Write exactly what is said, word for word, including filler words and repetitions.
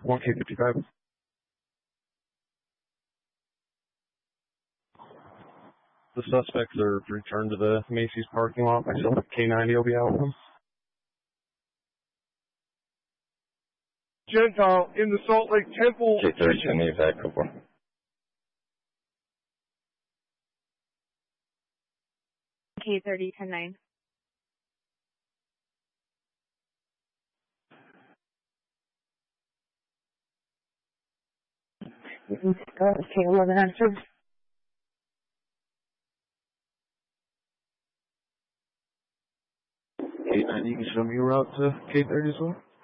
one K fifty-five. The suspects are returned to the Macy's parking lot. Myself and K ninety will be out with them. Gentile in the Salt Lake Temple. K thirty, send me back over. K thirty, ten nine. K eleven answered. K ninety, you can show me a route to K thirty as well.